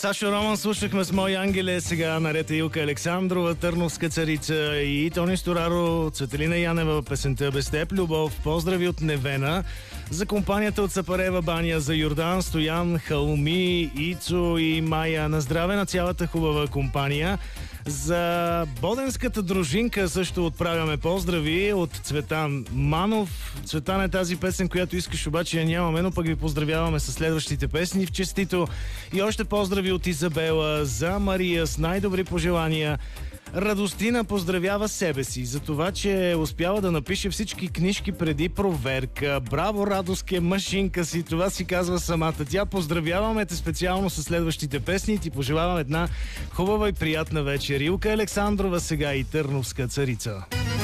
Сашо Роман слушахме с Мои ангеле, сега наред е Илка Александрова, Търновска царица и Тони Стораро, Цветелина Янева, песента Без теб, любов. Поздрави от Невена за компанията от Сапарева баня, за Йордан, Стоян, Халми, Ицо и Майя. На здраве на цялата хубава компания. За боденската дружинка също отправяме поздрави от Цветан Манов. Цветан е тази песен, която искаш, обаче я нямаме, но пък ви поздравяваме с следващите песни в честито. И още поздрави от Изабела за Мария с най-добри пожелания. Радостина поздравява себе си за това, че успява да напише всички книжки преди проверка. Браво, Радостке, машинка си, това си казва самата тя. Поздравяваме те специално с следващите песни и ти пожелавам една хубава и приятна вечер. Илка Александрова сега и Търновска царица.